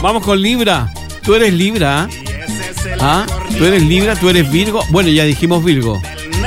Vamos con Libra. Tú eres Libra. ¿Ah? Tú eres Libra, tú eres Virgo. Bueno, ya dijimos Virgo.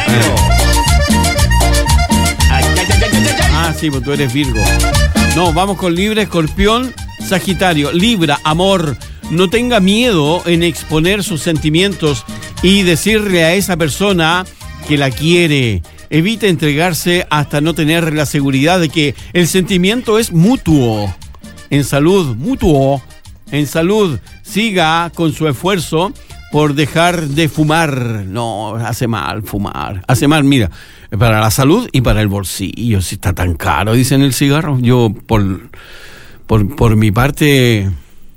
Sí, pues tú eres Virgo. No, vamos con Libra, Escorpión, Sagitario. Libra, amor. No tenga miedo en exponer sus sentimientos y decirle a esa persona que la quiere. Evite entregarse hasta no tener la seguridad de que el sentimiento es mutuo. En salud, mutuo. En salud, siga con su esfuerzo por dejar de fumar. No, hace mal fumar. Hace mal, mira, para la salud y para el bolsillo. Si está tan caro, dicen el cigarro. Yo, por mi parte,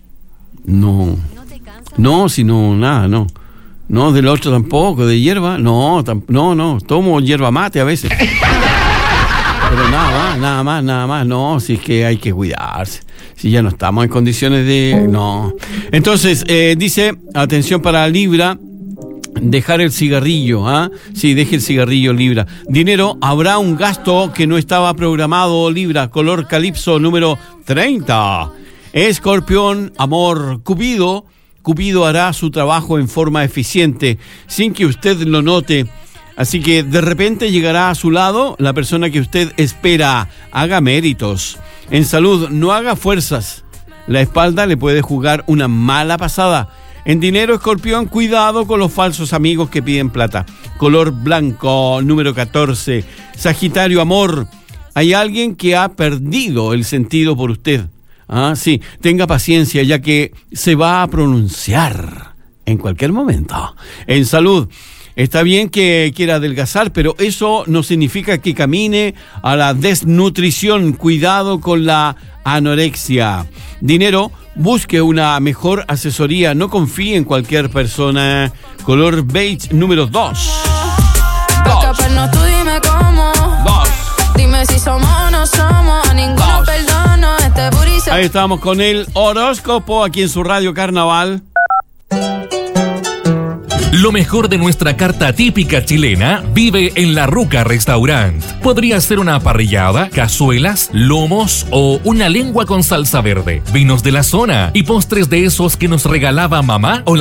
no. No, si no, nada, no. No, del otro tampoco, de hierba, no, tomo hierba mate a veces. Pero nada más, no, si es que hay que cuidarse. Si ya no estamos en condiciones de... No. Entonces, dice, atención para Libra, dejar el cigarrillo, ¿ah? Sí, deje el cigarrillo, Libra. Dinero, habrá un gasto que no estaba programado, Libra, color calipso número 30. Escorpión, amor, Cupido hará su trabajo en forma eficiente, sin que usted lo note. Así que de repente llegará a su lado la persona que usted espera. Haga méritos. En salud, no haga fuerzas. La espalda le puede jugar una mala pasada. En dinero, Escorpión, cuidado con los falsos amigos que piden plata. Color blanco, número 14. Sagitario, amor. Hay alguien que ha perdido el sentido por usted. Ah, sí, tenga paciencia, ya que se va a pronunciar en cualquier momento. En salud, está bien que quiera adelgazar, pero eso no significa que camine a la desnutrición. Cuidado con la anorexia. Dinero, busque una mejor asesoría. No confíe en cualquier persona. Color beige, número 2. Tú dime cómo. 2. Dime si somos o no somos. A ninguno perdono. Ahí estamos con el horóscopo aquí en su Radio Carnaval. Lo mejor de nuestra carta típica chilena vive en La Ruca Restaurant. Podría ser una parrillada, cazuelas, lomos o una lengua con salsa verde, vinos de la zona y postres de esos que nos regalaba mamá o